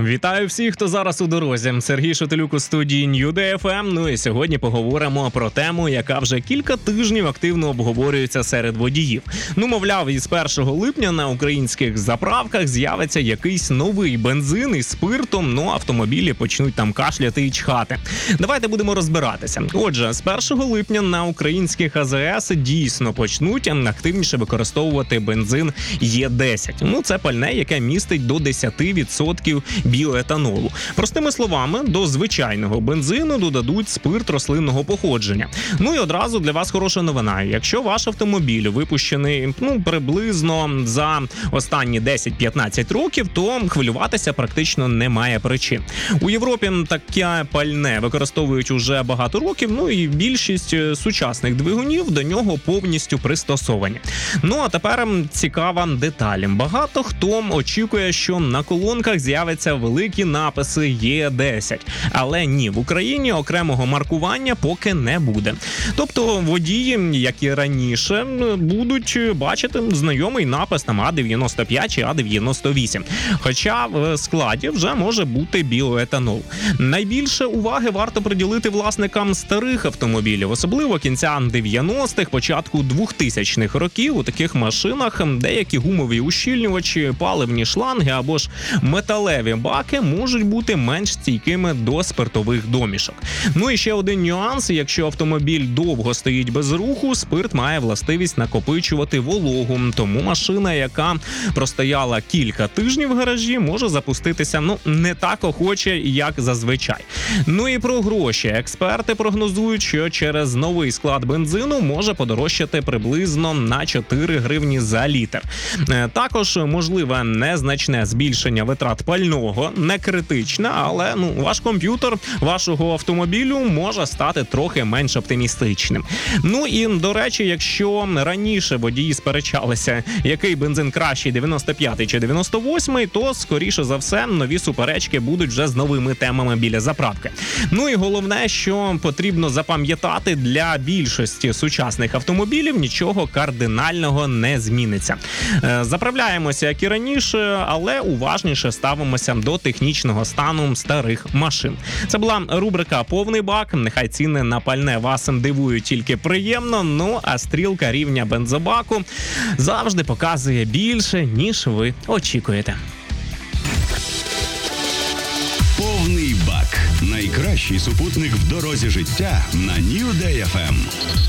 Вітаю всіх, хто зараз у дорозі. Сергій Шотилюк у студії New Day FM. Ну і сьогодні поговоримо про тему, яка вже кілька тижнів активно обговорюється серед водіїв. Ну, мовляв, із 1 липня на українських заправках з'явиться якийсь новий бензин із спиртом, ну автомобілі почнуть там кашляти і чхати. Давайте будемо розбиратися. Отже, з 1 липня на українських АЗС дійсно почнуть активніше використовувати бензин Е10. Ну, це пальне, яке містить до 10% біоетанолу. Простими словами, до звичайного бензину додадуть спирт рослинного походження. Ну і одразу для вас хороша новина. Якщо ваш автомобіль випущений приблизно за останні 10-15 років, то хвилюватися практично немає причин. У Європі таке пальне використовують уже багато років, ну і більшість сучасних двигунів до нього повністю пристосовані. Ну а тепер цікава деталь. Багато хто очікує, що на колонках з'являться великі написи Е10. Але ні, в Україні окремого маркування поки не буде. Тобто водії, як і раніше, будуть бачити знайомий напис там А95 чи А98. Хоча в складі вже може бути біоетанол. Найбільше уваги варто приділити власникам старих автомобілів, особливо кінця 90-х, початку 2000-х років. У таких машинах деякі гумові ущільнювачі, паливні шланги або ж металеві баки можуть бути менш стійкими до спиртових домішок. Ну і ще один нюанс: якщо автомобіль довго стоїть без руху, спирт має властивість накопичувати вологу. Тому машина, яка простояла кілька тижнів в гаражі, може запуститися не так охоче, як зазвичай. Ну і про гроші. Експерти прогнозують, що через новий склад бензину може подорожчати приблизно на 4 гривні за літр. Також можливе незначне збільшення витрат пального, не критичне, але ваш комп'ютер вашого автомобілю може стати трохи менш оптимістичним. Ну і, до речі, якщо раніше водії сперечалися, який бензин кращий, 95-й чи 98-й, то, скоріше за все, нові суперечки будуть вже з новими темами біля заправки. Ну і головне, що потрібно запам'ятати: для більшості сучасних автомобілів нічого кардинального не зміниться. Заправляємося, як і раніше, але уважніше ставимося до технічного стану старих машин. Це була рубрика «Повний бак». Нехай ціни на пальне вас дивують тільки приємно, ну а стрілка рівня бензобаку завжди показує більше, ніж ви очікуєте. Повний бак. Найкращий супутник в дорозі життя на New Day FM.